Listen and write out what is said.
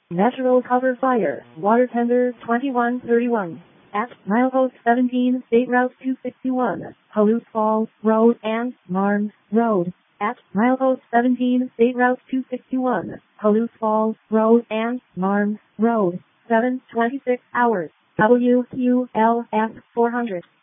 Natural cover fire, water tender 2131. At milepost 17, State Route 261, Palouse Falls Road and Marnes Road. At milepost 17, State Route 261, Palouse Falls Road and Marnes Road. 7:26 hours. WQLF 400.